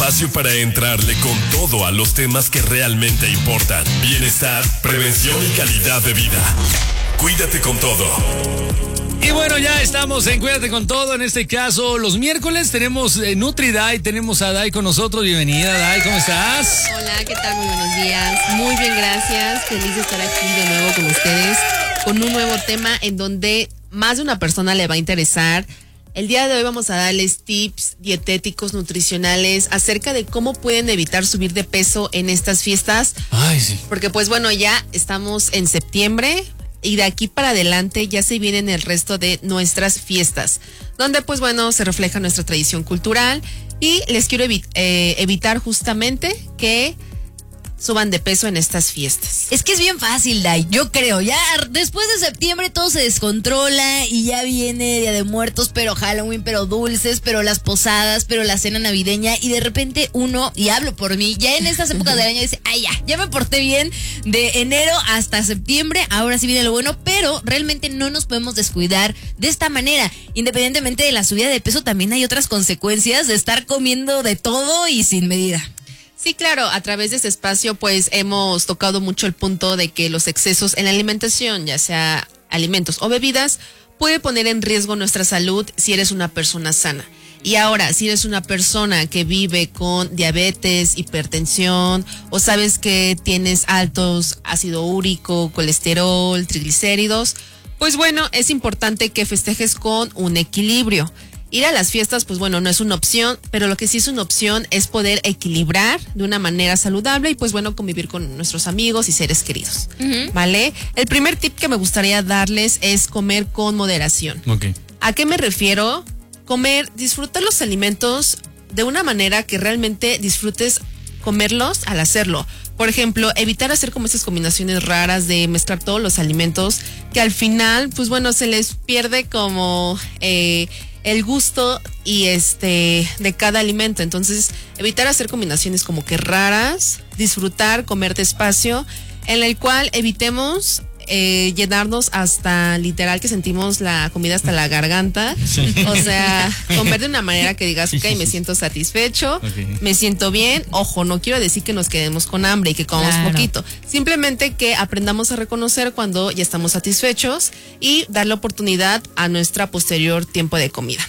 espacio para entrarle con todo a los temas que realmente importan. Bienestar, prevención y calidad de vida. Cuídate con todo. Y bueno, ya estamos en Cuídate con Todo. En este caso, los miércoles tenemos NutriDai, tenemos a Dai con nosotros. Bienvenida, Dai, ¿cómo estás? Hola, ¿qué tal? Muy buenos días. Muy bien, gracias. Feliz de estar aquí de nuevo con ustedes con un nuevo tema en donde más de una persona le va a interesar. El día de hoy vamos a darles tips dietéticos, nutricionales acerca de cómo pueden evitar subir de peso en estas fiestas. Ay, sí. Porque pues bueno, ya estamos en septiembre. Y de aquí para adelante ya se vienen el resto de nuestras fiestas, donde pues bueno, se refleja nuestra tradición cultural y les quiero evitar justamente que suban de peso en estas fiestas. Es que es bien fácil, Dai, yo creo, ya después de septiembre todo se descontrola y ya viene Día de Muertos, pero Halloween, pero dulces, pero las posadas, pero la cena navideña y de repente uno, y hablo por mí, ya en estas épocas del año dice, ay ya me porté bien de enero hasta septiembre, ahora sí viene lo bueno, pero realmente no nos podemos descuidar de esta manera. Independientemente de la subida de peso, también hay otras consecuencias de estar comiendo de todo y sin medida. Sí, claro, a través de este espacio pues hemos tocado mucho el punto de que los excesos en la alimentación, ya sea alimentos o bebidas, puede poner en riesgo nuestra salud si eres una persona sana. Y ahora, si eres una persona que vive con diabetes, hipertensión, o sabes que tienes altos ácido úrico, colesterol, triglicéridos, pues bueno, es importante que festejes con un equilibrio. Ir a las fiestas, pues bueno, no es una opción, pero lo que sí es una opción es poder equilibrar de una manera saludable y pues bueno, convivir con nuestros amigos y seres queridos, ¿vale? El primer tip que me gustaría darles es comer con moderación. Okay. ¿A qué me refiero? Disfrutar los alimentos de una manera que realmente disfrutes comerlos al hacerlo. Por ejemplo, evitar hacer como esas combinaciones raras de mezclar todos los alimentos que al final, pues bueno, se les pierde como el gusto y de cada alimento. Entonces, evitar hacer combinaciones como que raras, disfrutar, comer despacio, en el cual evitemos llenarnos hasta literal que sentimos la comida hasta la garganta. Sí. O sea, comer de una manera que digas, ok, me siento satisfecho, me siento bien. Ojo, no quiero decir que nos quedemos con hambre y que comamos poquito. Simplemente que aprendamos a reconocer cuando ya estamos satisfechos y darle oportunidad a nuestra posterior tiempo de comida.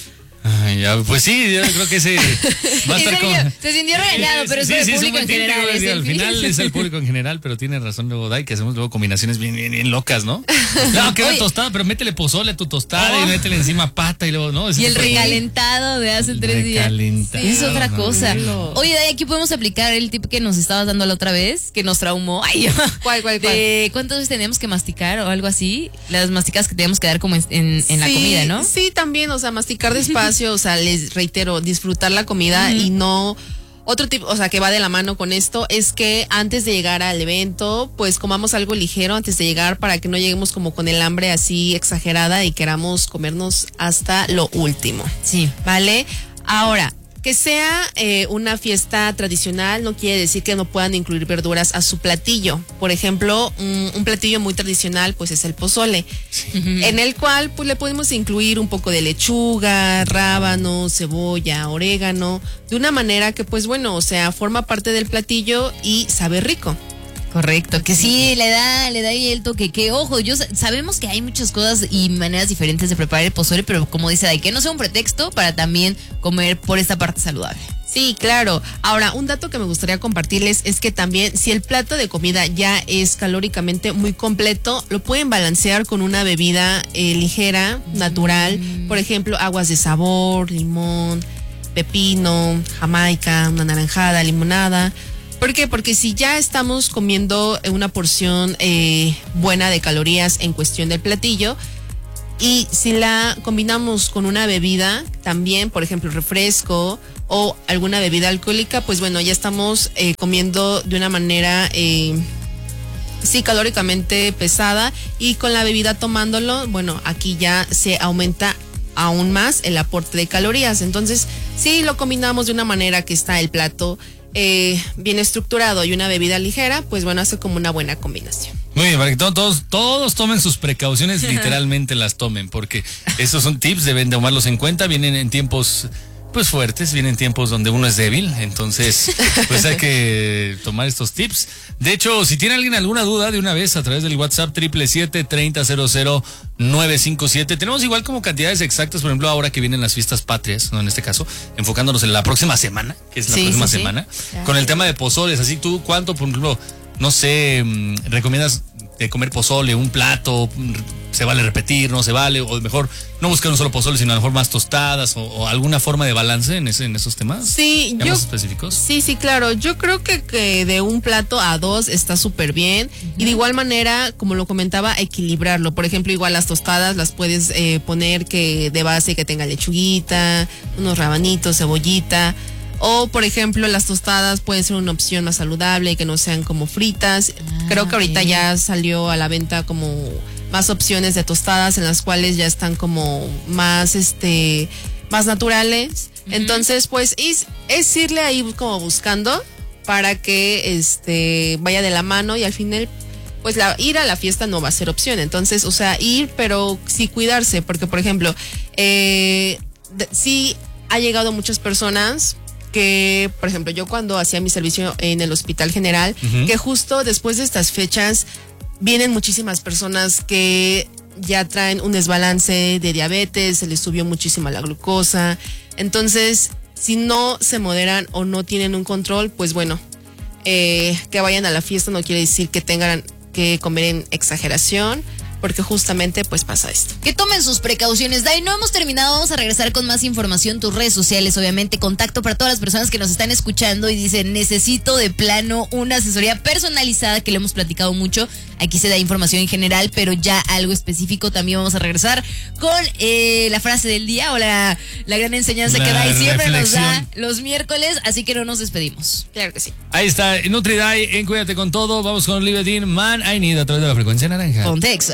Ay, ya, pues sí, yo creo que ese va a estar con... Se sintió regañado, pero sí, es el público en general. Al final es el público en general, pero tiene razón luego Dai, que hacemos luego combinaciones bien locas, ¿no? Claro, que era tostada, pero métele pozole a tu tostada y métele encima pata y luego, ¿no? Y el recalentado de hace 3 días. Sí, es otra cosa. Oye, Dai, aquí podemos aplicar el tip que nos estabas dando la otra vez, que nos traumó. Ay, ¿Cuál? ¿Cuántas veces teníamos que masticar o algo así? Las masticadas que teníamos que dar como en la comida, ¿no? Sí, también, o sea, masticar despacio. O sea, les reitero, disfrutar la comida y no... Otro tip, o sea, que va de la mano con esto es que antes de llegar al evento, pues comamos algo ligero antes de llegar para que no lleguemos como con el hambre así exagerada y queramos comernos hasta lo último. Sí. ¿Vale? Ahora, que sea una fiesta tradicional no quiere decir que no puedan incluir verduras a su platillo. Por ejemplo, un platillo muy tradicional pues es el pozole, en el cual pues le podemos incluir un poco de lechuga, rábano, cebolla, orégano, de una manera que pues bueno, o sea, forma parte del platillo y sabe rico. Correcto, que sí, le da ahí el toque, que ojo, sabemos que hay muchas cosas y maneras diferentes de preparar el pozole, pero como dice Dai, que no sea un pretexto para también comer por esta parte saludable. Sí, claro. Ahora, un dato que me gustaría compartirles es que también si el plato de comida ya es calóricamente muy completo, lo pueden balancear con una bebida ligera, natural, por ejemplo, aguas de sabor, limón, pepino, jamaica, una naranjada, limonada. ¿Por qué? Porque si ya estamos comiendo una porción buena de calorías en cuestión del platillo y si la combinamos con una bebida también, por ejemplo refresco o alguna bebida alcohólica, pues bueno, ya estamos comiendo de una manera sí calóricamente pesada y con la bebida tomándolo, bueno, aquí ya se aumenta aún más el aporte de calorías. Entonces, si lo combinamos de una manera que está el plato bien estructurado y una bebida ligera, pues bueno, hace como una buena combinación. Muy bien, para que todos tomen sus precauciones, literalmente las tomen, porque esos son tips, deben tomarlos en cuenta, vienen en tiempos pues fuertes, vienen tiempos donde uno es débil, entonces pues hay que tomar estos tips. De hecho, si tiene alguien alguna duda, de una vez a través del WhatsApp 777-3000-957. Tenemos igual como cantidades exactas, por ejemplo, ahora que vienen las fiestas patrias, ¿no? En este caso, enfocándonos en la próxima semana, que es la próxima semana, con el tema de pozoles. Así, ¿tú cuánto, por ejemplo, no sé, recomiendas de comer pozole, un plato? ¿Se vale repetir, no se vale? O mejor no buscar un solo pozole, sino a lo mejor más tostadas o alguna forma de balance en esos temas. Sí, específicos. Sí, claro. Yo creo que de un plato a 2 está súper bien. Y de igual manera, como lo comentaba, equilibrarlo. Por ejemplo, igual las tostadas las puedes poner que de base que tenga lechuguita, unos rabanitos, cebollita. O, por ejemplo, las tostadas pueden ser una opción más saludable, que no sean como fritas. Creo que ahorita ya salió a la venta como más opciones de tostadas en las cuales ya están como más más naturales. Entonces, pues es irle ahí como buscando para que vaya de la mano y al final pues ir a la fiesta no va a ser opción. Entonces, o sea, ir pero sí cuidarse, porque por ejemplo, sí ha llegado muchas personas que, por ejemplo, yo cuando hacía mi servicio en el Hospital General, que justo después de estas fechas vienen muchísimas personas que ya traen un desbalance de diabetes, se les subió muchísimo la glucosa. Entonces, si no se moderan o no tienen un control, pues bueno, que vayan a la fiesta no quiere decir que tengan que comer en exageración, porque justamente pues pasa esto. Que tomen sus precauciones. Dai, no hemos terminado, vamos a regresar con más información, tus redes sociales, obviamente, contacto para todas las personas que nos están escuchando y dicen, necesito de plano una asesoría personalizada, que le hemos platicado mucho. Aquí se da información en general, pero ya algo específico. También vamos a regresar con la frase del día o la gran enseñanza que Dai siempre nos da los miércoles, así que no nos despedimos. Claro que sí. Ahí está, NutriDai en Cuídate con Todo. Vamos con Olivia Dean, Man I Need, a través de la frecuencia naranja. Pontex.